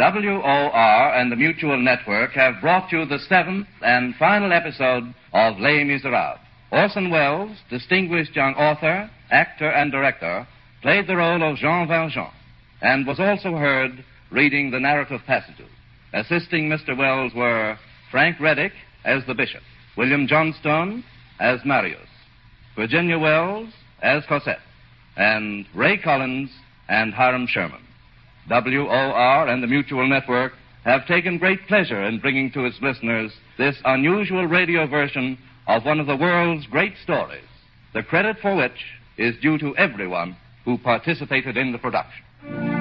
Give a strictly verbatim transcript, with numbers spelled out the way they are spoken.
W O R and the Mutual Network have brought you the seventh and final episode of Les Miserables. Orson Welles, distinguished young author, actor, and director, played the role of Jean Valjean and was also heard reading the narrative passages. Assisting Mister Welles were Frank Reddick as the Bishop, William Johnstone as Marius, Virginia Wells as Cosette, and Ray Collins and Hiram Sherman. W O R and the Mutual Network have taken great pleasure in bringing to its listeners this unusual radio version of one of the world's great stories, the credit for which is due to everyone who participated in the production.